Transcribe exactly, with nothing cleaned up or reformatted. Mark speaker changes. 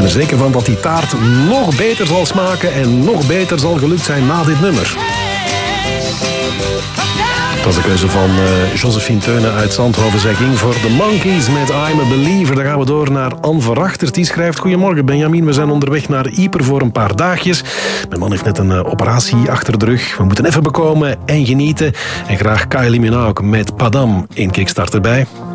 Speaker 1: er zeker van dat die taart nog beter zal smaken en nog beter zal gelukt zijn na dit nummer. Dat was de keuze van uh, Josephine Teunen uit Zandhoven. Zij ging voor The Monkees met I'm a Believer. Dan gaan we door naar Anne Verachtert. Die schrijft: Goedemorgen Benjamin, we zijn onderweg naar Yper voor een paar dagjes. Mijn man heeft net een uh, operatie achter de rug. We moeten even bekomen en genieten. En graag Kylie Minogue met Padam in Kickstart erbij.